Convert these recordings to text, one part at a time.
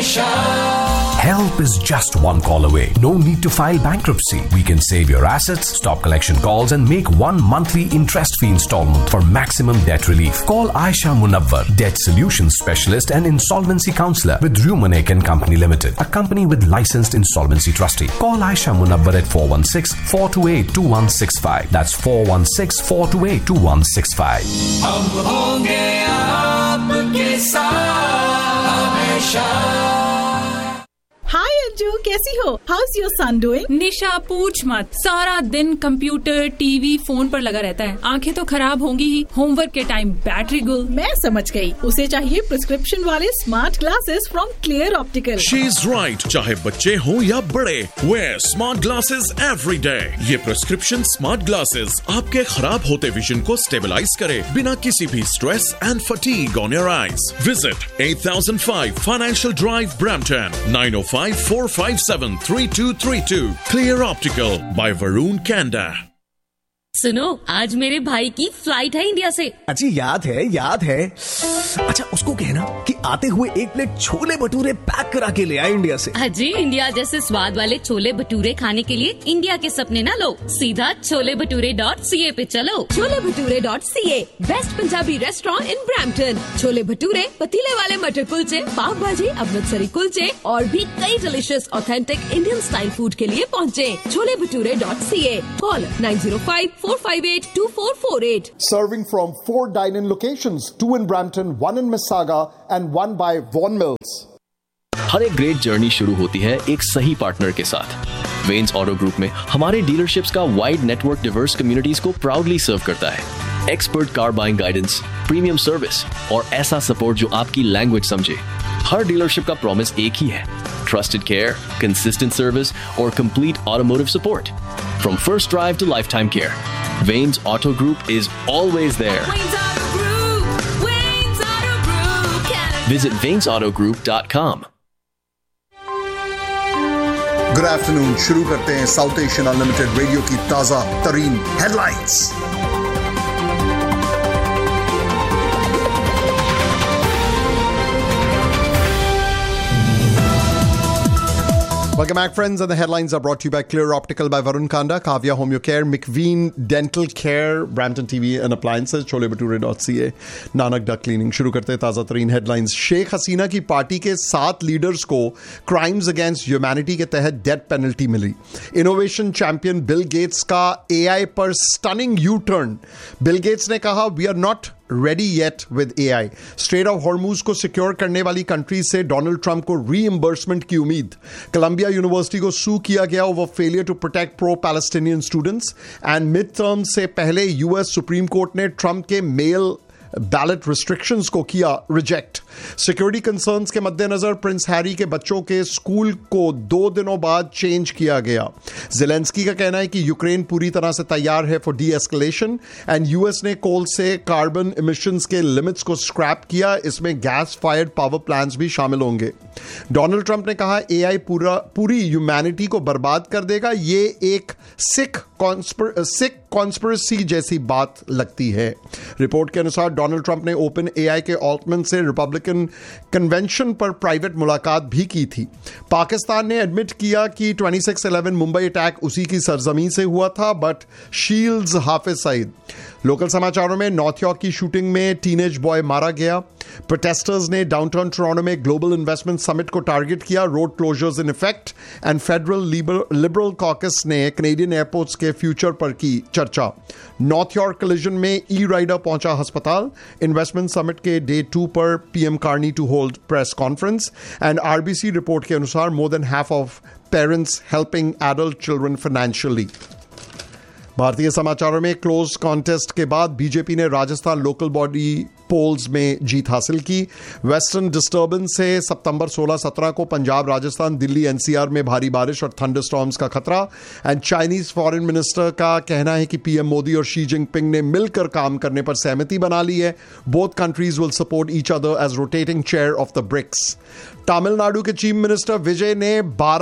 Help is just one call away. No need to file bankruptcy. We can save your assets, stop collection calls, and make one monthly interest-free installment for maximum debt relief. Call Aisha Munawwar, Debt Solutions Specialist and Insolvency Counselor with Rumanek & Company Limited, a company with licensed insolvency trustee. Call Aisha Munawwar at 416-428-2165. That's 416-428-2165. हम होंगे आपके साथ हमेशा। हाय अंजू, कैसी हो? House your son doing? निशा पूछ मत, सारा दिन कंप्यूटर, टीवी, फोन पर लगा रहता है। आंखें तो खराब होंगी ही, होमवर्क के टाइम बैटरी गुल। मैं समझ गई, उसे चाहिए प्रिस्क्रिप्शन वाले smart glasses from clear optical. She is right, चाहे बच्चे हों या बड़े, where smart glasses every day. ये प्रिस्क्रिप्शन स्मार्ट ग्लासेस आपके खराब होते विजन को स्टेबलाइज करे बिना किसी भी stress and fatigue on your eyes. Visit 8005 Financial Drive, Brampton, 9054573232. Clear Optical by Varun Kanda. सुनो, आज मेरे भाई की फ्लाइट है इंडिया से। अच्छी याद है। अच्छा, उसको कहना कि आते हुए एक प्लेट छोले भटूरे पैक करा के ले आए इंडिया से। अजी, इंडिया जैसे स्वाद वाले छोले भटूरे खाने के लिए इंडिया के सपने ना लो, सीधा छोलेभटूरे.ca पे चलो। छोलेभटूरे.ca, best Punjabi restaurant in Brampton. Chole bhature, पतीले वाले मटर कुलचे, पाव भाजी, अमृतसरी कुलचे और भी कई delicious authentic Indian style food के लिए पहुँचे। छोलेभटूरे.ca, call 905-458-2448. Serving from 4 dine-in locations, 2 in Brampton, 1 in Mississauga and 1 by Vaughan Mills. हर एक ग्रेट जर्नी शुरू होती है एक सही पार्टनर के साथ। वेन्स ऑटो ग्रुप में हमारे डीलरशिप्स का वाइड नेटवर्क डिवर्स कम्युनिटीज को प्राउडली सर्व करता है। Expert car buying guidance, premium service और ऐसा सपोर्ट जो आपकी लैंग्वेज समझे। हर डीलरशिप का प्रॉमिस एक ही है, trusted care, consistent service और complete automotive support. From first drive to lifetime care, Vanes Auto Group is always there. Vanes Auto Group, Vanes Auto Group, Canada. Visit vanesautogroup.com. Good afternoon. शुरू करते हैं south Asian unlimited radio की ताजा तरीन headlines. Welcome back, friends, and the headlines are brought to you by Clear Optical by Varun Kanda, Kavya Home Your Care, McVeen Dental Care, Brampton TV and Appliances, छोलेभटूरे.ca, Nanak duck cleaning. शुरू करते हैं ताज़ा तरीन headlines. Sheikh Hasina की party के 7 leaders को crimes against humanity के तहत डेथ पेनल्टी मिली। इनोवेशन चैंपियन बिल गेट्स का AI पर stunning U turn. Bill Gates ने कहा, we are not ready yet with AI। Straight of Hormuz को सिक्योर करने वाली कंट्रीज से डोनाल्ड ट्रंप को रीइंबर्समेंट की उम्मीद। कोलंबिया यूनिवर्सिटी को सू किया गया over failure to protect pro Palestinian students. And mid term से पहले US सुप्रीम कोर्ट ने ट्रंप के मेल बैलेट रिस्ट्रिक्शंस को किया रिजेक्ट। सिक्योरिटी कंसर्न्स के मद्देनजर प्रिंस हैरी के बच्चों के स्कूल को 2 दिनों बाद चेंज किया गया। ज़ेलेंस्की का कहना है कि यूक्रेन पूरी तरह से तैयार है for D escalation and US ने कोल से कार्बन इमिशंस के लिमिट्स को स्क्रैप किया। इसमें गैस फायर्ड पावर प्लांट्स भी शामिल होंगे। डोनाल्ड ट्रंप ने कहा, AI पूरी ह्यूमैनिटी को बर्बाद कर देगा। ये एक सिख कॉन्स्पिरेसी जैसी बात लगती है। रिपोर्ट के अनुसार डोनाल्ड ट्रंप ने ओपन AI के ऑल्टमैन से रिपब्लिकन कन्वेंशन पर प्राइवेट मुलाकात भी की थी। पाकिस्तान ने एडमिट किया कि 26/11 मुंबई अटैक उसी की सरजमीं से हुआ था, but shields Hafiz Saeed. Local समाचारों में नॉर्थ यॉर्क की शूटिंग में टीनेज बॉय मारा गया। प्रोटेस्टर्स ने डाउनटाउन टोरंटो में ग्लोबल इन्वेस्टमेंट समिट को टारगेट किया। Road closures in effect and federal liberal caucus ने कैनेडियन एयरपोर्ट्स के फ्यूचर पर की चर्चा। नॉर्थ यॉर्क कोलिजन में ई-राइडर पहुंचा अस्पताल। इन्वेस्टमेंट समिट के डे 2 पर PM Carney to hold press conference. And RBC report के अनुसार more than half of parents helping adult children financially. भारतीय समाचारों में क्लोज कॉन्टेस्ट के बाद बीजेपी ने राजस्थान लोकल बॉडी पोल्स में जीत हासिल की। वेस्टर्न डिस्टर्बेंस से सितंबर 16-17 को पंजाब, राजस्थान, दिल्ली, NCR में भारी बारिश और थंडरस्टॉर्म्स का खतरा। एंड चाइनीज फॉरेन मिनिस्टर का कहना है कि PM मोदी और शी जिनपिंग ने मिलकर काम करने पर सहमति बना ली है। Both countries will support each other as rotating chair of the BRICS. Tamil Nadu के चीफ मिनिस्टर विजय ने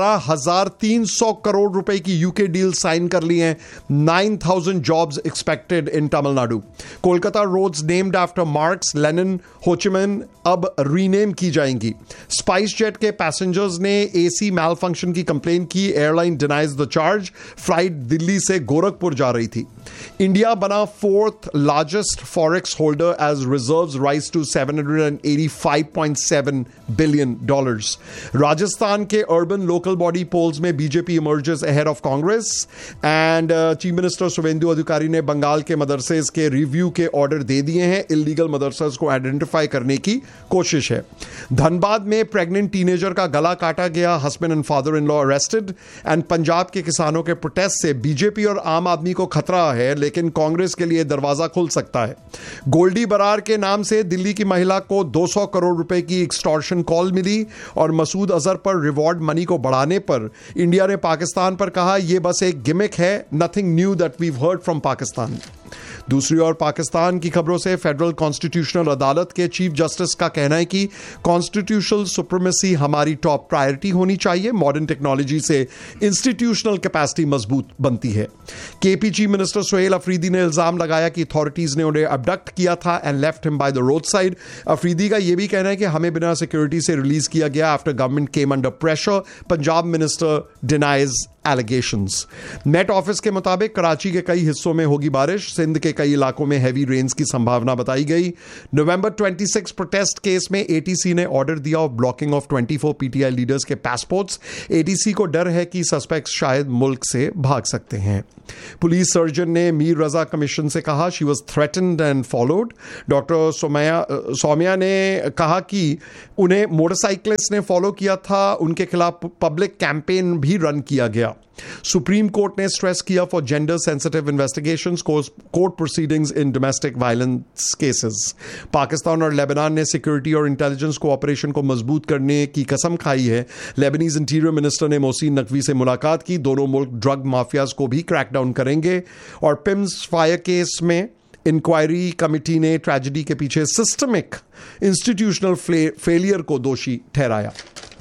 12,300 करोड़ रुपए की UK डील साइन कर ली है। 9,000 jobs expected in Tamil Nadu. Kolkata roads named after mark marks, Lenin, Ho Chi Minh अब रीनेम की जाएंगी। स्पाइस जेट के पैसेंजर्स ने एसी मैल फंक्शन की कंप्लेन की, airline denies the charge. Flight Delhi से गोरखपुर जा रही थी। इंडिया बना 4th largest forex holder as reserves rise to $785.7 billion. Rajasthan के अर्बन लोकल बॉडी पोल्स में BJP emerges ahead of Congress. And chief minister Suvendu अधिकारी ने बंगाल के मदरसेस के रिव्यू के ऑर्डर दे दिए हैं। इलीगल मदरसेस को आइडेंटिफाई करने की कोशिश है। धनबाद में प्रेग्नेंट टीनेजर का गला काटा गया, husband and father in law arrested. And Punjab के किसानों के प्रोटेस्ट से बीजेपी और आम आदमी को खतरा है, लेकिन कांग्रेस के लिए दरवाजा खुल सकता है। गोल्डी बरार के नाम से दिल्ली की महिला को 200 करोड़ रुपए की एक्सटॉर्शन कॉल मिली और मसूद अजहर पर रिवॉर्ड मनी को बढ़ाने पर इंडिया ने पाकिस्तान पर कहा यह बस एक गिमिक है, nothing knew that weave heard from Pakistan. दूसरी ओर पाकिस्तान की खबरों से फेडरल कॉन्स्टिट्यूशनल अदालत के चीफ जस्टिस का कहना है कि कॉन्स्टिट्यूशनल सुप्रीमेसी हमारी टॉप प्रायोरिटी होनी चाहिए। मॉडर्न टेक्नोलॉजी से इंस्टीट्यूशनल कैपेसिटी मजबूत बनती है। KP chief minister Suhail Afridi ने इल्जाम लगाया कि अथॉरिटीज ने उन्हें अबडक्ट किया था and left him by the road side. Afridi का यह भी कहना है कि हमें बिना सिक्योरिटी से रिलीज किया गया after government came under pressure. Punjab minister denies allegations. Met office के मुताबिक कराची के कई हिस्सों में होगी बारिश, सिंध के कई इलाकों में हैवी रेन्स की संभावना बताई गई। नवंबर 26 प्रोटेस्ट केस में एटीसी ने ऑर्डर दिया of blocking of 24 PTI leaders के पासपोर्ट्स। एटीसी को डर है कि सस्पेक्ट्स शायद मुल्क से भाग सकते हैं। पुलिस सर्जन ने मीर रजा कमीशन से कहा she was threatened and followed. Doctor Saumya ने कहा कि उन्हें मोटरसाइकिलिस्ट ने फॉलो किया था, उनके खिलाफ पब्लिक कैंपेन भी रन किया गया। सुप्रीम कोर्ट ने स्ट्रेस किया for gender sensitive investigations, court proceedings in domestic violence cases. Pakistan और लेबनान ने सिक्योरिटी और इंटेलिजेंस कोऑपरेशन को मजबूत करने की कसम खाई है। लेबनीज इंटीरियर मिनिस्टर ने मोहसिन नकवी से मुलाकात की। दोनों मुल्क ड्रग माफियाज को भी क्रैकडाउन करेंगे। और पिम्स फायर केस में इंक्वायरी कमिटी ने ट्रेजेडी के पीछे सिस्टमिक इंस्टीट्यूशनल फेलियर को दोषी ठहराया।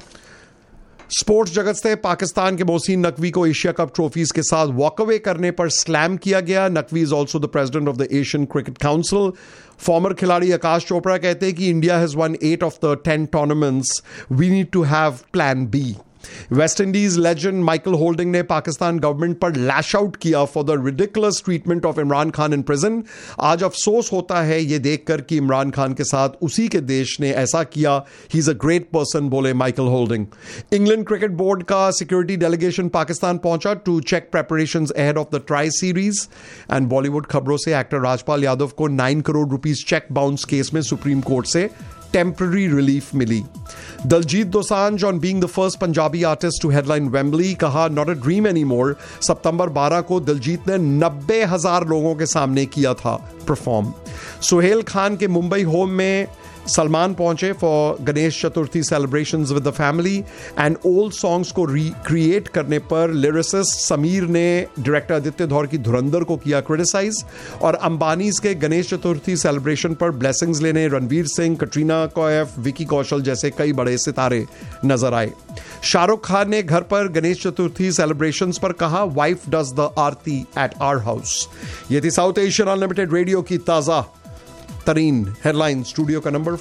स्पोर्ट्स जगत से पाकिस्तान के मोहसिन नकवी को एशिया कप ट्रॉफीज के साथ वॉकअवे करने पर स्लैम किया गया। Naqvi is also the president of the Asian cricket council. Farmer खिलाड़ी आकाश चोपड़ा कहते हैं कि India has one 8 of the 10 tournaments. We need to have plan B. West Indies legend Michael holding ने पाकिस्तान गवर्नमेंट पर लैश आउट किया for the ridiculous treatment of Imran Khan in prison. आज अफसोस होता है यह देखकर कि इमरान खान के साथ उसी के देश ने ऐसा किया। He is a great person, बोले Michael holding. England cricket board का सिक्योरिटी डेलीगेशन पाकिस्तान पहुंचा to check preparations ahead of the tri series. And Bollywood खबरों से एक्टर राजपाल यादव को 9 crore rupees cheque bounce case में सुप्रीम कोर्ट से temporary relief milli. Daljit Dosanjh on being the first Punjabi artist to headline Wembley, कहा not a dream any more. सितंबर 12 को दलजीत ने 90,000 लोगों के सामने किया था परफॉर्म। सुहेल खान के मुंबई होम में सलमान पहुंचे for Ganesh Chaturthi celebrations with the family. And old songs को रिक्रिएट करने पर लिरिसिस्ट समीर ने डायरेक्टर आदित्य धौर की धुरंधर को किया क्रिटिसाइज। और अंबानीज के गणेश चतुर्थी सेलिब्रेशन पर ब्लेसिंग्स लेने रणवीर सिंह, कटरीना कैफ, विकी कौशल जैसे कई बड़े सितारे नजर आए। शाहरुख खान ने घर पर गणेश चतुर्थी सेलिब्रेशंस पर कहा wife does the Aarti eight our house. ये थी साउथ एशियन अनलिमिटेड रेडियो की ताजा तरीन हेडलाइन। स्टूडियो का नंबर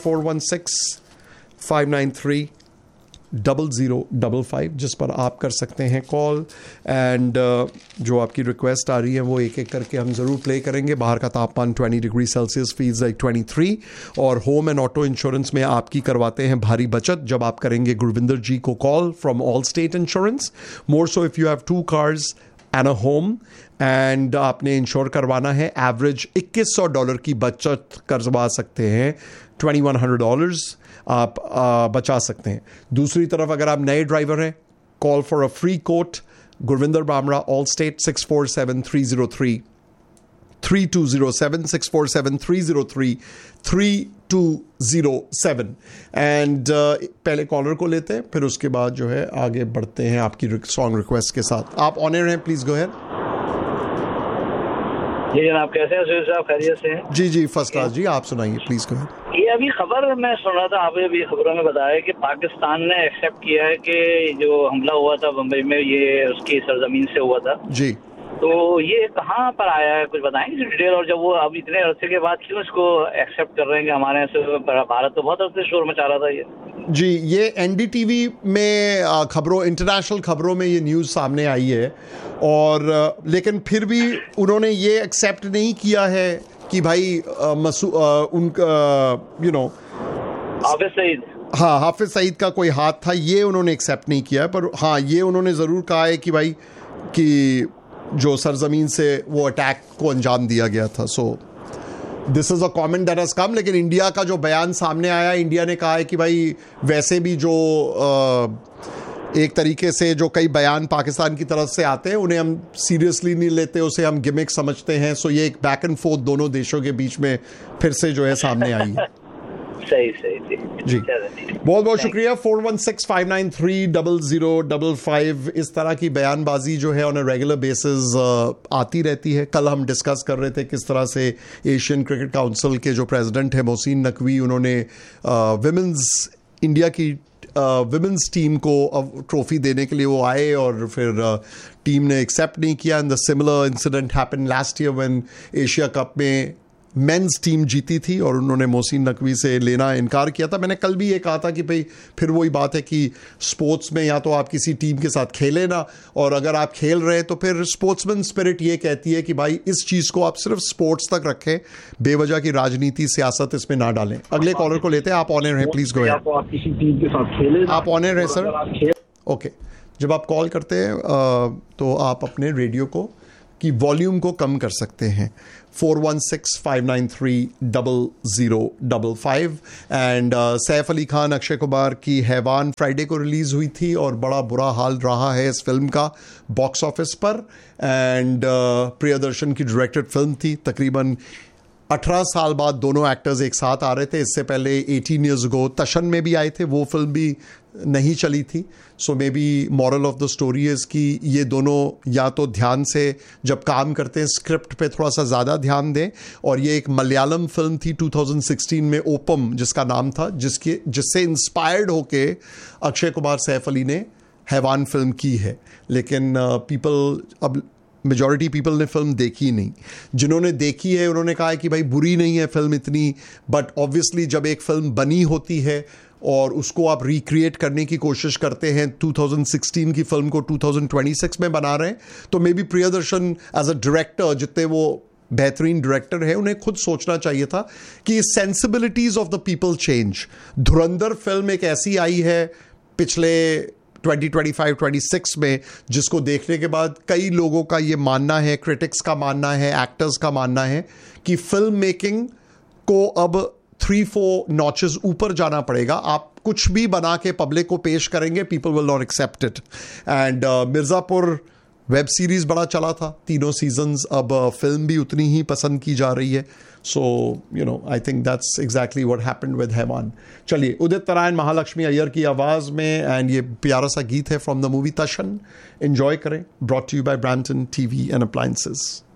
416-593-0055 जिस पर आप कर सकते हैं कॉल। एंड जो आपकी रिक्वेस्ट आ रही है वो एक एक करके हम जरूर प्ले करेंगे। बाहर का तापमान 20 डिग्री सेल्सियस, फील्स लाइक 23। और होम एंड ऑटो इंश्योरेंस में आपकी करवाते हैं भारी बचत जब आप करेंगे गुरविंदर जी को call from all state insurance. More so if you have 2 cars and a home and आपने इंश्योर करवाना है, एवरेज $2100 की बचत करवा सकते हैं। $2100 आप बचा सकते हैं। दूसरी तरफ अगर आप नए ड्राइवर हैं, call for a free coat Gurvinder Bamra all state 647-303-3207 647-303-3207। And पहले कॉलर को लेते हैं, फिर उसके बाद जो है आगे बढ़ते हैं आपकी सॉन्ग रिक्वेस्ट के साथ। आप ऑन एयर हैं, प्लीज गो अहेड। जी जनाब, कैसे हैं सुहेल साहब? खैरियत से हैं? जी फर्स्ट क्लास जी, आप सुनाइए प्लीज गो अहेड। ये अभी खबर मैं सुन रहा था, आपने अभी खबरों में बताया कि पाकिस्तान ने एक्सेप्ट किया है कि जो हमला हुआ था बम्बई में ये उसकी सरजमीन से हुआ था जी। तो ये कहाँ पर आया है, कुछ बताएंगे डिटेल? और जब वो अब इतने अरसे के बाद क्यों इसको एक्सेप्ट कर रहे हैं कि हमारे यहाँ से भारत तो बहुत अरसे शोर मचा रहा था ये? जी, ये एनडीटीवी में खबरों, इंटरनेशनल खबरों में ये न्यूज़ सामने आई है, और लेकिन फिर भी उन्होंने ये एक्सेप्ट नहीं किया है कि भाई उनका हाफिज सईद, हाँ, हाफिज सईद का कोई हाथ था, ये उन्होंने एक्सेप्ट नहीं किया है। पर हाँ, ये उन्होंने ज़रूर कहा है कि भाई कि जो सरजमीन से वो अटैक को अंजाम दिया गया था। So this is a comment that has come. लेकिन इंडिया का जो बयान सामने आया, इंडिया ने कहा है कि भाई वैसे भी जो एक तरीके से जो कई बयान पाकिस्तान की तरफ से आते हैं उन्हें हम सीरियसली नहीं लेते, उसे हम गिमिक समझते हैं। सो ये एक बैक एंड फोर्थ दोनों देशों के बीच में फिर से जो है सामने आई है। सही जी, बहुत बहुत शुक्रिया। 4165930055 इस तरह की बयानबाजी जो है ऑन अ रेगुलर बेसिस आती रहती है। कल हम डिस्कस कर रहे थे किस तरह से एशियन क्रिकेट काउंसिल के जो प्रेसिडेंट है मोहसिन नकवी, उन्होंने इंडिया की विमेंस टीम को ट्रॉफी देने के लिए वो आए और फिर टीम ने एक्सेप्ट नहीं किया। And the similar incident happened last year when Asia cup में मेंस टीम जीती थी और उन्होंने मोहसिन नकवी से लेना इनकार किया था। मैंने कल भी ये कहा था कि भाई फिर वही बात है कि स्पोर्ट्स में या तो आप किसी टीम के साथ खेलें ना, और अगर आप खेल रहे हैं तो फिर स्पोर्ट्समैन स्पिरिट ये कहती है कि भाई इस चीज़ को आप सिर्फ स्पोर्ट्स तक रखें, बेवजह की राजनीति सियासत इसमें ना डालें। अगले कॉलर को लेते हैं। आप ऑन एयर हैं, प्लीज गो अहेड। आप किसी टीम के साथ खेलें, आप ऑन एयर हैं सर। ओके, जब आप कॉल करते हैं तो आप अपने रेडियो को की वॉल्यूम को कम कर सकते हैं। 4165930055 एंड सैफ अली खान, अक्षय कुमार की हैवान फ्राइडे को रिलीज हुई थी और बड़ा बुरा हाल रहा है इस फिल्म का बॉक्स ऑफिस पर। एंड प्रियदर्शन की डायरेक्टेड फिल्म थी। तकरीबन 18 साल बाद दोनों एक्टर्स एक साथ आ रहे थे। इससे पहले 18 ईयर्स अगो तशन में भी आए थे, वो फिल्म भी नहीं चली थी। सो may be moral of the story is कि ये दोनों या तो ध्यान से जब काम करते हैं स्क्रिप्ट पे थोड़ा सा ज़्यादा ध्यान दें। और ये एक मलयालम फिल्म थी 2016 में, ओपम जिसका नाम था, जिससे इंस्पायर्ड होके अक्षय कुमार सैफ अली ने हैवान फिल्म की है। लेकिन अब मेजॉरिटी पीपल ने फिल्म देखी नहीं। जिन्होंने देखी है उन्होंने कहा है कि भाई बुरी नहीं है फिल्म इतनी, बट ऑब्वियसली जब एक फिल्म बनी होती है और उसको आप रिक्रिएट करने की कोशिश करते हैं, 2016 की फिल्म को 2026 में बना रहे हैं, तो may be Priyadarshan as a director, जितने वो बेहतरीन डायरेक्टर है, उन्हें खुद सोचना चाहिए था कि sensibilities of the people change. Dhurandhar film एक ऐसी आई है पिछले 2025-26 में जिसको देखने के बाद कई लोगों का ये मानना है, क्रिटिक्स का मानना है, एक्टर्स का मानना है कि फिल्म मेकिंग को अब 3-4 नॉचेस ऊपर जाना पड़ेगा। आप कुछ भी बना के पब्लिक को पेश करेंगे, people will not accept it. And Mirzapur web series बड़ा चला था, 3 सीजन्स, अब फिल्म भी उतनी ही पसंद की जा रही है। सो I think that's exactly what happened with हैवान। चलिए, उदित नारायण महालक्ष्मी अय्यर की आवाज़ में एंड ये प्यारा सा गीत है फ्रॉम द मूवी तशन, एंजॉय करें। Brought to you bye Brampton TV and appliances.